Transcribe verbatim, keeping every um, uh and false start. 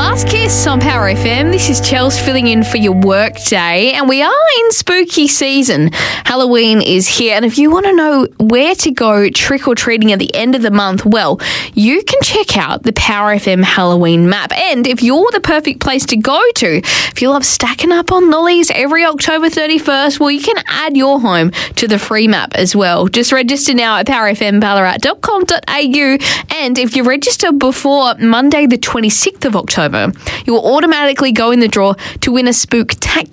Last Kiss on Power F M. This is Chels filling in for your work day, and we are in spooky season. Halloween is here, and if you want to know where to go trick-or-treating at the end of the month, well, you can check out the Power F M Halloween map. And if you're the perfect place to go to, if you love stacking up on lollies every October thirty-first, well, you can add your home to the free map as well. Just register now at power f m ballarat dot com dot a u, and if you register before Monday the twenty-sixth of October, you will automatically go in the draw to win a spooktacular